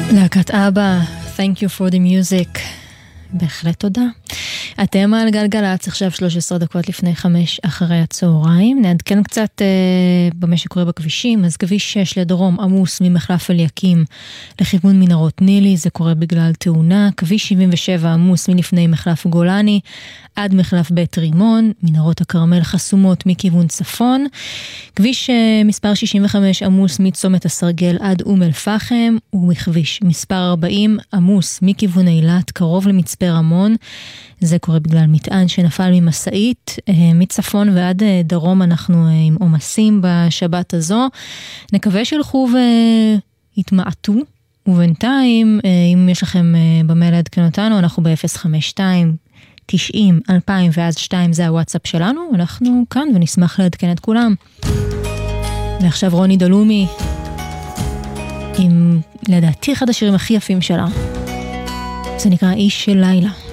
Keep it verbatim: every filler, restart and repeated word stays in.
להקת אבא, Thank you for the music. בהחלט תודה. אתם על גלגלץ, עכשיו שלוש עשרה דקות לפני חמש אחרי הצהריים. נעדכן קצת אה, במה שקורה בכבישים. אז כביש שש לדרום עמוס ממחלף אליקים לכיוון מנהרות נילי, זה קורה בגלל תאונה. כביש שבעים ושבע עמוס מלפני מחלף גולני עד מחלף בית רימון, מנהרות הכרמל חסומות מכיוון צפון. כביש אה, מספר שישים וחמש עמוס מצומת הסרגל עד אום אל פחם, ומכביש מספר ארבעים עמוס מכיוון אילת קרוב למצפה רמון, זה קורה בגלל מטען שנפל ממסעית. מצפון ועד דרום אנחנו עם עומסים בשבת הזו, נקווה שילכו והתמעטו, ובינתיים אם יש לכם במה לעדכן אותנו, אנחנו ב-אפס חמש שתיים תשעים אלפיים ואז שתיים, זה הוואטסאפ שלנו, אנחנו כאן ונשמח לעדכן את כולם. ועכשיו רוני דלומי עם לדעתי אחד השירים הכי יפים שלה, זה נקרא איש של לילה.